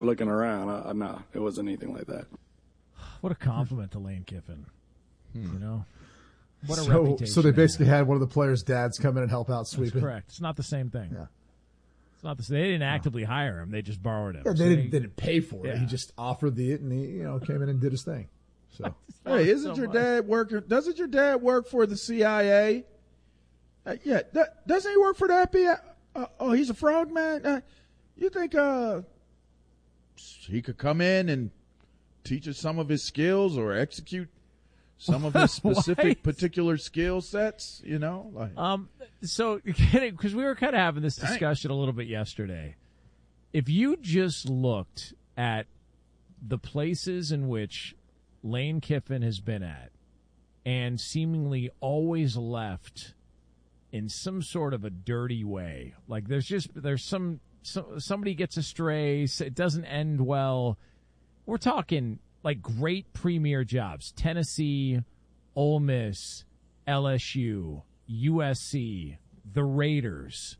looking around. No, it wasn't anything like that. What a compliment to Lane Kiffin. You know? What a So reputation. they basically had one of the players' dads come in and help out sweeping. That's correct. It's not the same thing. Yeah. It's not the same. They didn't actively hire him. They just borrowed him. Yeah, So they didn't pay for it. Yeah. He just offered it, and he came in and did his thing. So Hey, isn't your dad working? Doesn't your dad work for the CIA? Yeah, doesn't he work for the FBI? Oh, he's a frogman. You think he could come in and teach us some of his skills or execute some of his specific particular skill sets? You know, like So because we were kind of having this discussion a little bit yesterday. If you just looked at the places in which Lane Kiffin has been at and seemingly always left in some sort of a dirty way, like there's somebody gets astray, so it doesn't end well. We're talking like great premier jobs: Tennessee, Ole Miss, LSU, USC, the Raiders.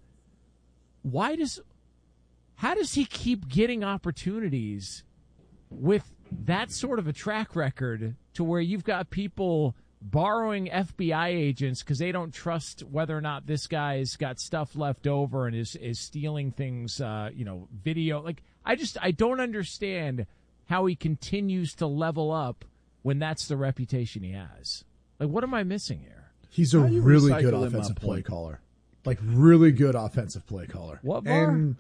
How does he keep getting opportunities with that sort of a track record to where you've got people borrowing FBI agents because they don't trust whether or not this guy's got stuff left over and is stealing things, video. Like, I don't understand how he continues to level up when that's the reputation he has. Like, what am I missing here? he's a really good offensive play caller. Like, really good offensive play caller. What more? And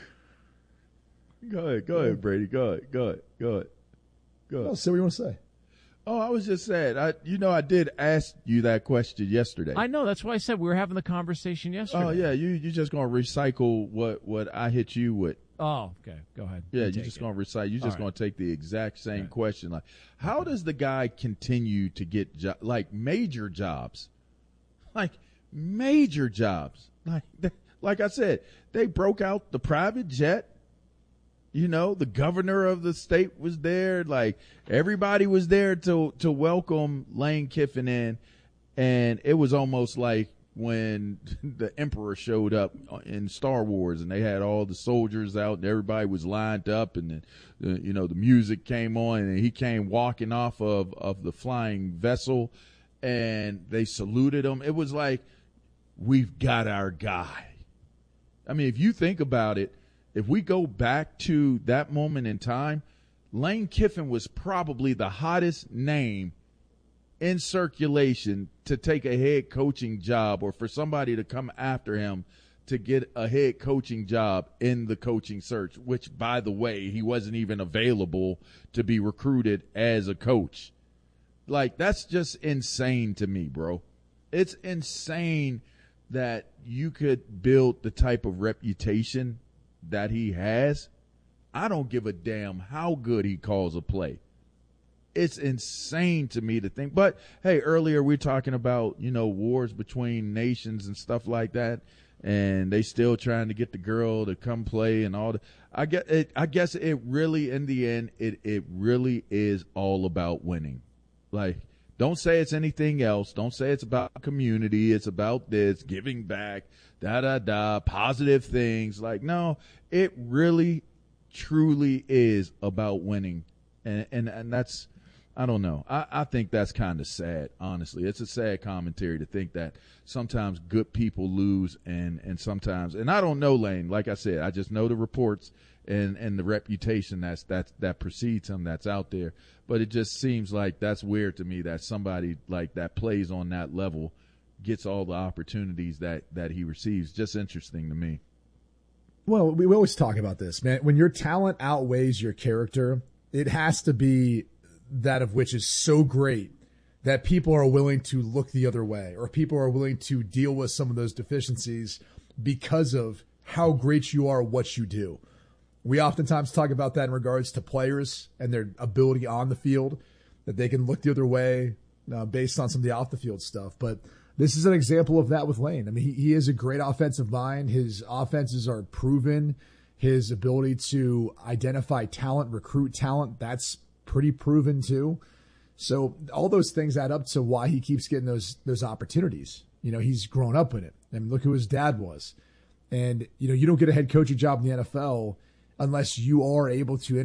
Go ahead, Brady. Go ahead. I'll say what you want to say. Oh, I was just saying, I did ask you that question yesterday. I know. That's why I said we were having the conversation yesterday. Oh, yeah. You just going to recycle what I hit you with. Oh, okay. Go ahead. Yeah, you're just going to recite. You're just going to take the exact same question. Like, how does the guy continue to get major jobs? Like major jobs. Like I said, they broke out the private jet. You know, the governor of the state was there. Like, everybody was there to welcome Lane Kiffin in. And it was almost like when the emperor showed up in Star Wars and they had all the soldiers out and everybody was lined up and the music came on and he came walking off of the flying vessel and they saluted him. It was like, we've got our guy. I mean, if you think about it, if we go back to that moment in time, Lane Kiffin was probably the hottest name in circulation to take a head coaching job or for somebody to come after him to get a head coaching job in the coaching search, which, by the way, he wasn't even available to be recruited as a coach. Like, that's just insane to me, bro. It's insane that you could build the type of reputation that he has. I don't give a damn how good he calls a play. It's insane to me to think. But hey, earlier we were talking about, wars between nations and stuff like that, and they still trying to get the girl to come play and all that. I guess it really, in the end, it really is all about winning. Like, don't say it's anything else. Don't say it's about community. It's about this, giving back, positive things. Like, no, it really, truly is about winning. And that's, I don't know. I think that's kind of sad, honestly. It's a sad commentary to think that sometimes good people lose and sometimes, and I don't know Lane. Like I said, I just know the reports and the reputation that precedes him that's out there. But it just seems like that's weird to me that somebody like that plays on that level gets all the opportunities that he receives. Just interesting to me. Well, we always talk about this, man. When your talent outweighs your character, it has to be that of which is so great that people are willing to look the other way, or people are willing to deal with some of those deficiencies because of how great you are, what you do. We oftentimes talk about that in regards to players and their ability on the field, that they can look the other way based on some of the off the field stuff. But this is an example of that with Lane. I mean, he is a great offensive mind. His offenses are proven. His ability to identify talent, recruit talent, that's pretty proven too. So all those things add up to why he keeps getting those opportunities. He's grown up in it. I mean, look who his dad was. And, you don't get a head coaching job in the NFL unless you are able to